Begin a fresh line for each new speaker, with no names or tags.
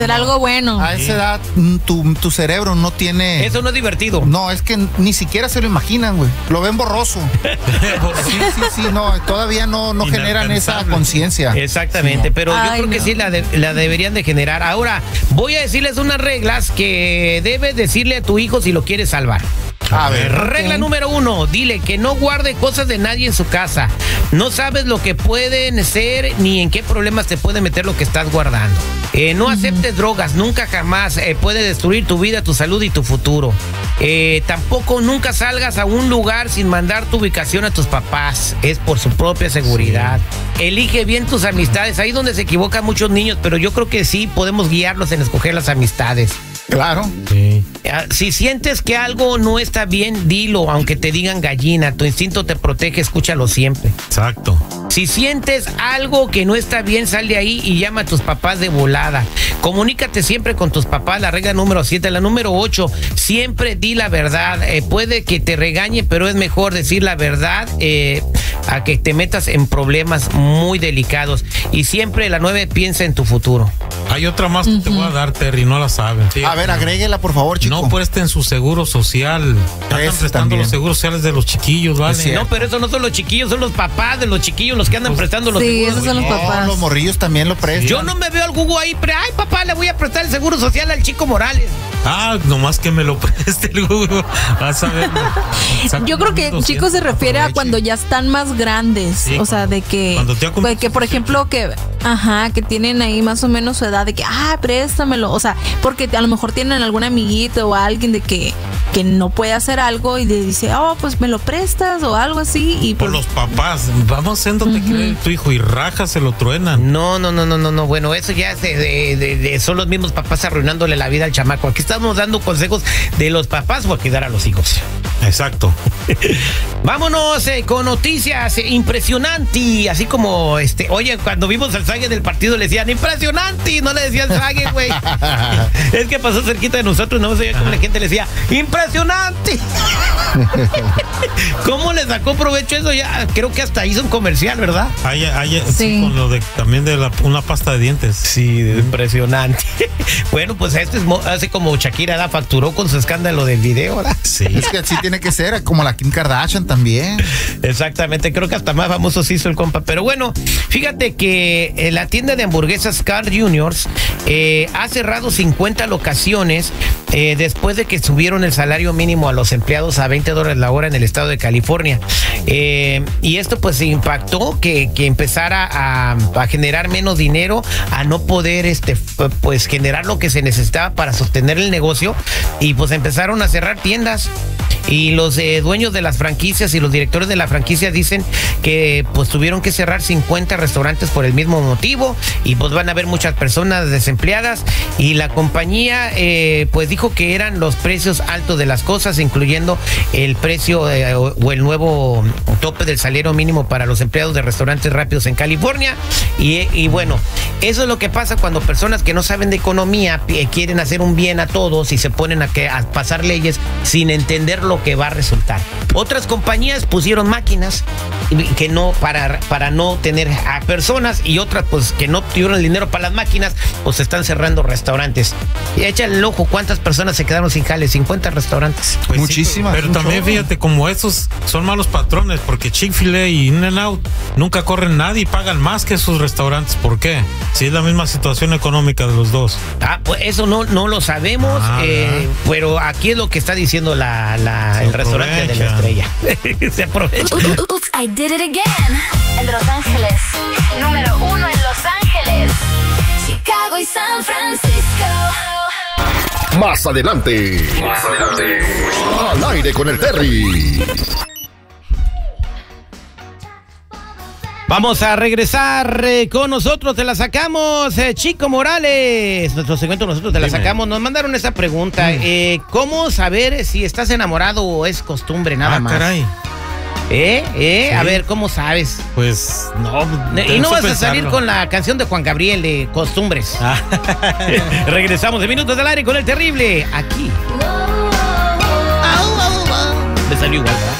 Será algo bueno.
A esa edad, tu cerebro no tiene...
Eso no es divertido.
No, es que ni siquiera se lo imaginan, güey. Lo ven borroso. Sí, no, todavía no generan esa conciencia.
Exactamente,
sí,
pero yo creo que sí la deberían de generar. Ahora, voy a decirles unas reglas que debes decirle a tu hijo si lo quieres salvar.
A ver.
Regla número 1, dile que no guarde cosas de nadie en su casa. No sabes lo que pueden ser ni en qué problemas te puede meter lo que estás guardando. No aceptes drogas, nunca jamás. Puede destruir tu vida, tu salud y tu futuro. Tampoco nunca salgas a un lugar sin mandar tu ubicación a tus papás. Es por su propia seguridad. Sí. Elige bien tus amistades. Ahí es donde se equivocan muchos niños, pero yo creo que sí podemos guiarlos en escoger las amistades.
Claro.
Sí. Si sientes que algo no está bien, dilo, aunque te digan gallina. Tu instinto te protege, escúchalo siempre.
Exacto.
Si sientes algo que no está bien, sal de ahí y llama a tus papás de volada. Comunícate siempre con tus papás, la regla número 7. La número 8, siempre di la verdad. Puede que te regañe, pero es mejor decir la verdad a que te metas en problemas muy delicados. Y siempre la 9, piensa en tu futuro.
Hay otra más que te voy a dar, Terry, no la saben. Sí.
A ver, agréguela, por favor, chico.
No presten su seguro social. Están prestando los seguros sociales de los chiquillos, ¿vale?
No, pero eso no son los chiquillos, son los papás de los chiquillos los que andan prestando los seguros.
Sí, esos son los papás.
Los morrillos también lo prestan.
Yo no me veo al Google ahí, pero ay, papá, le voy a prestar el seguro social al Chico Morales.
Nomás que me lo preste el Google. Vas a ver.
Yo creo que chico se refiere a cuando ya están más grandes. Sí, o sea, de que por ejemplo, que tienen ahí más o menos su edad de que, préstamelo. O sea, porque a lo mejor tienen algún amiguito o alguien de que no puede hacer algo y le dice, pues me lo prestas o algo así. Y
por los papás, vamos haciendo te cree tu hijo y raja se lo truenan.
No. Bueno, eso ya son los mismos papás arruinándole la vida al chamaco. Aquí estamos dando consejos de los papás por cuidar a los hijos.
Exacto.
Vámonos con noticias impresionantes. Así como, oye, cuando vimos al Zague del partido le decían impresionante, no le decían Zague, güey. Es que pasó cerquita de nosotros, no sé cómo la gente le decía impresionante. ¿Cómo le sacó provecho eso? Ya creo que hasta hizo un comercial, ¿verdad?
Sí, con lo de también de una pasta de dientes.
Sí, impresionante. Bueno, pues hace como Shakira facturó con su escándalo del video, ¿verdad?
Sí. Es que así tiene que ser, como la Kim Kardashian también.
Exactamente, creo que hasta más famoso se hizo el compa. Pero bueno, fíjate que la tienda de hamburguesas Carl Jr. Ha cerrado 50 locaciones después de que subieron el salario mínimo a los empleados a $20 la hora en el estado de California. Y esto pues impactó que empezara a generar menos dinero, a no poder pues generar lo que se necesitaba para sostener el negocio, y pues empezaron a cerrar tiendas. Y los dueños de las franquicias y los directores de la franquicia dicen que pues tuvieron que cerrar 50 restaurantes por el mismo motivo, y pues van a haber muchas personas desempleadas. Y la compañía pues dijo que eran los precios altos de las cosas, incluyendo el precio o el nuevo tope del salario mínimo para los empleados de restaurantes rápidos en California. Y bueno, eso es lo que pasa cuando personas que no saben de economía quieren hacer un bien a todos y se ponen a pasar leyes sin entender lo que va a resultar. Otras compañías pusieron máquinas que no para no tener a personas, y otras pues que no tuvieron el dinero para las máquinas, pues están cerrando restaurantes. Y échale el ojo cuántas personas se quedaron sin jale. 50 restaurantes.
Pues
muchísimas.
Sí, pero también fíjate, como esos son malos patrones, porque Chick-fil-A y In-N-Out nunca corren nadie y pagan más que esos restaurantes. ¿Por qué? Si es la misma situación económica de los dos.
Pues eso no lo sabemos, pero aquí es lo que está diciendo el restaurante de la estrella. Se aprovecha.
Oops, I did it again. En Los Ángeles, número 1 en Los Ángeles, Chicago y San Francisco.
Más adelante. Al aire con el Terry.
Vamos a regresar con nosotros, te la sacamos, Chico Morales. Nuestro segmento nosotros te la sacamos. Nos mandaron esta pregunta. ¿Cómo saber si estás enamorado o es costumbre nada más?
Caray.
Sí. A ver, ¿cómo sabes?
Pues no.
Y no vas a salir con la canción de Juan Gabriel de Costumbres. Regresamos de Minutos del Aire con el Terrible. Aquí. Me salió igual, ¿verdad?